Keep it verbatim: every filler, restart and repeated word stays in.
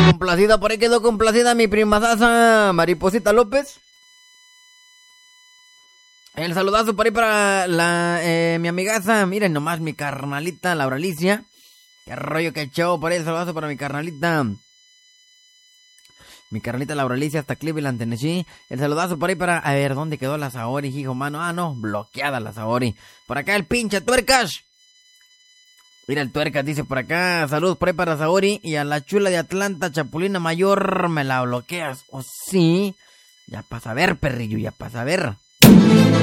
complacida, por ahí quedó complacida mi prima Sasa Mariposita López. El saludazo por ahí para la, eh, mi amigaza, miren nomás mi carnalita Laura Alicia. Qué rollo, qué show, por ahí el saludazo para mi carnalita. Mi carnalita Laura Alicia hasta Cleveland, Tennessee. El saludazo por ahí para, a ver, ¿dónde quedó la Saori, hijo mano? Ah, no, bloqueada la Saori. Por acá el pinche Tuercas. Mira el Tuercas, dice por acá, saludos por ahí para Saori. Y a la chula de Atlanta, Chapulina Mayor, me la bloqueas. ¿O sí? Ya pasa a ver, perrillo, ya pasa a ver.